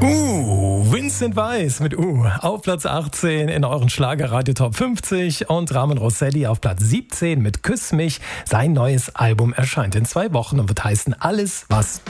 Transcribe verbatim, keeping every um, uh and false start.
Uh, Vincent Weiss mit U auf Platz achtzehn in euren Schlagerradio Top fünfzig und Ramin Rosselli auf Platz siebzehn mit Küss mich. Sein neues Album erscheint in zwei Wochen und wird heißen Alles, was